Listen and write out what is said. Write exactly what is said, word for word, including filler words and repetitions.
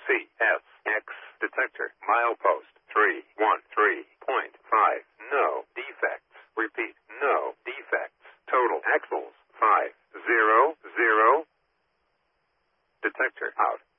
C S X detector. Milepost three one three point five. No defects. Repeat. No defects. Total axles five zero zero. Detector out.